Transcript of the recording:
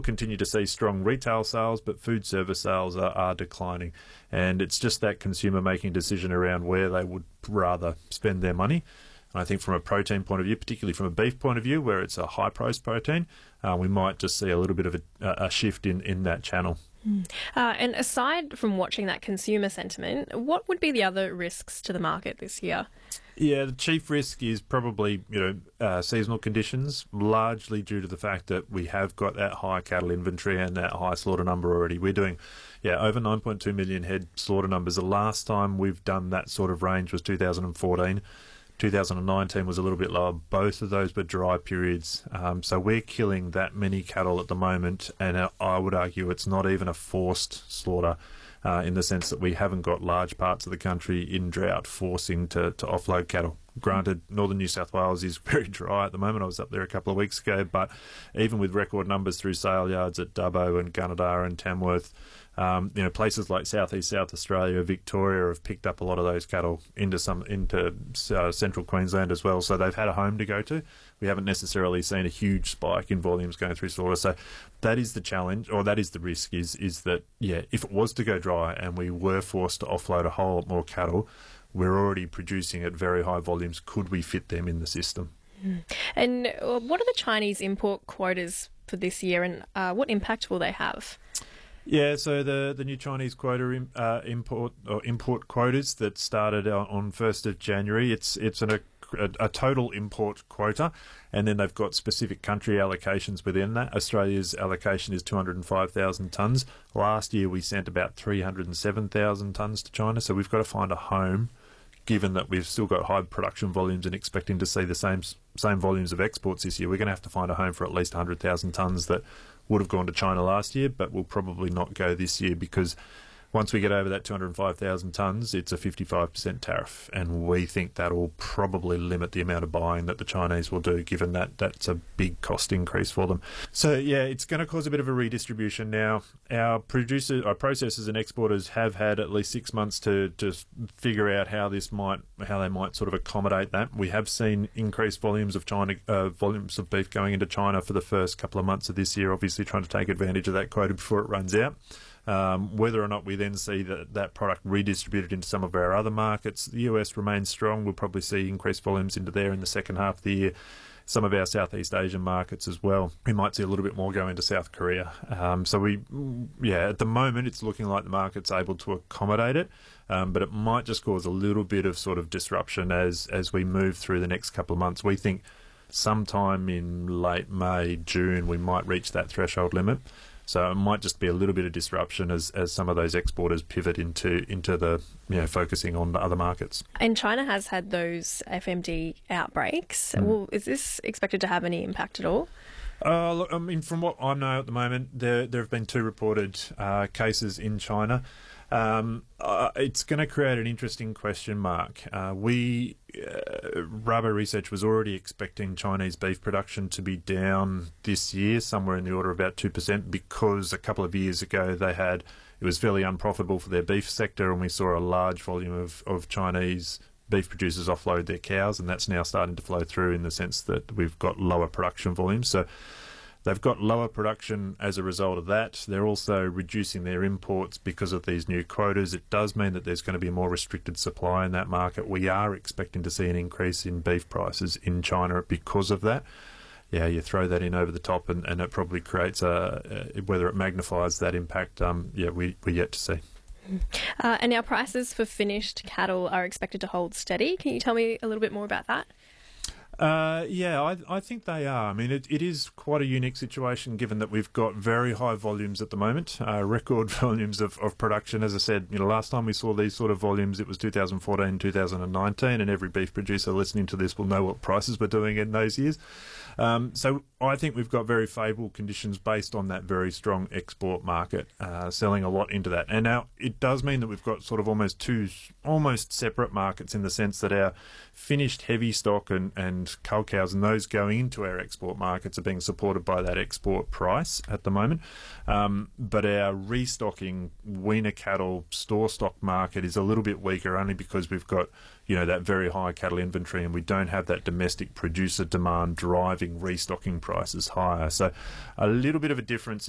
continue to see strong retail sales, but food service sales are declining. And it's just that consumer making a decision around where they would rather spend their money. And I think from a protein point of view, particularly from a beef point of view, where it's a high-priced protein, we might just see a little bit of a shift in that channel. And aside from watching that consumer sentiment, what would be the other risks to the market this year? Yeah, the chief risk is probably, seasonal conditions, largely due to the fact that we have got that high cattle inventory and that high slaughter number already. We're doing, over 9.2 million head slaughter numbers. The last time we've done that sort of range was 2014. 2019 was a little bit lower. Both of those were dry periods. So we're killing that many cattle at the moment, and I would argue it's not even a forced slaughter. In the sense that we haven't got large parts of the country in drought forcing to offload cattle. Granted, northern New South Wales is very dry at the moment. I was up there a couple of weeks ago, but even with record numbers through sale yards at Dubbo and Gunnedah and Tamworth, places like southeast South Australia, Victoria have picked up a lot of those cattle into central Queensland as well. So they've had a home to go to. We haven't necessarily seen a huge spike in volumes going through slaughter. So that is the challenge, or that is the risk, is that, if it was to go dry and we were forced to offload a whole lot more cattle, we're already producing at very high volumes. Could we fit them in the system? And what are the Chinese import quotas for this year, and what impact will they have? Yeah, so the new Chinese quota import quotas that started on 1st of January, it's a total import quota, and then they've got specific country allocations within that. Australia's allocation is 205,000 tonnes. Last year we sent about 307,000 tonnes to China, so we've got to find a home, given that we've still got high production volumes and expecting to see the same volumes of exports this year. We're going to have to find a home for at least 100,000 tonnes that would have gone to China last year, but will probably not go this year, because once we get over that 205,000 tonnes, it's a 55% tariff, and we think that'll probably limit the amount of buying that the Chinese will do, given that that's a big cost increase for them. So, it's going to cause a bit of a redistribution now. Our processors and exporters have had at least 6 months to figure out how they might sort of accommodate that. We have seen increased volumes of beef going into China for the first couple of months of this year, obviously trying to take advantage of that quota before it runs out. Whether or not we then see that product redistributed into some of our other markets, the US remains strong. We'll probably see increased volumes into there in the second half of the year. Some of our Southeast Asian markets as well. We might see a little bit more go into South Korea. At the moment it's looking like the market's able to accommodate it, but it might just cause a little bit of sort of disruption as we move through the next couple of months. We think sometime in late May, June, we might reach that threshold limit. So it might just be a little bit of disruption as some of those exporters pivot into the focusing on the other markets. And China has had those FMD outbreaks. Well, is this expected to have any impact at all? Look, I mean, from what I know at the moment, there have been 2 reported cases in China. It's going to create an interesting question mark. Rabo Research was already expecting Chinese beef production to be down this year, somewhere in the order of about 2%, because a couple of years ago it was fairly unprofitable for their beef sector, and we saw a large volume of Chinese beef producers offload their cows, and that's now starting to flow through in the sense that we've got lower production volumes. So they've got lower production as a result of that. They're also reducing their imports because of these new quotas. It does mean that there's going to be a more restricted supply in that market. We are expecting to see an increase in beef prices in China because of that. Yeah, you throw that in over the top and it probably creates whether it magnifies that impact, we're yet to see. And now prices for finished cattle are expected to hold steady. Can you tell me a little bit more about that? I think they are. I mean, it is quite a unique situation given that we've got very high volumes at the moment, record volumes of production. As I said, last time we saw these sort of volumes, it was 2014, 2019, and every beef producer listening to this will know what prices were doing in those years. So I think we've got very favourable conditions based on that very strong export market, selling a lot into that. And now it does mean that we've got sort of almost two separate markets, in the sense that our finished heavy stock and cull cows and those going into our export markets are being supported by that export price at the moment. But our restocking weaner cattle store stock market is a little bit weaker, only because we've got that very high cattle inventory, and we don't have that domestic producer demand driving restocking prices higher. So a little bit of a difference